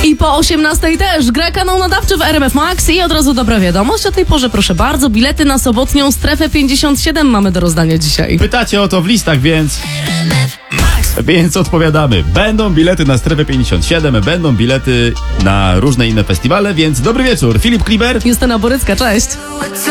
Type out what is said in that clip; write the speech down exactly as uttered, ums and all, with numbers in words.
I po osiemnastej też gra kanał nadawczy w R M F Max i od razu dobra wiadomość. O tej porze, proszę bardzo, bilety na sobotnią strefę pięćdziesiąt siedem mamy do rozdania dzisiaj. Pytacie o to w listach, więc... Więc odpowiadamy. Będą bilety na strefę pięćdziesiąt siedem, będą bilety na różne inne festiwale, więc dobry wieczór. Filip Kliber. Justyna Borycka, cześć.